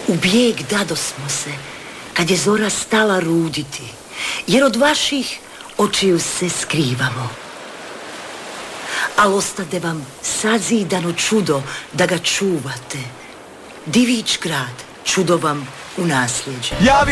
U bijeg dadosmo se, kad je zora stala ruditi, jer od vaših očiju se skrivamo. Al ostade vam sazidano čudo da ga čuvate. Divić grad, čudo vam u nasljeđe.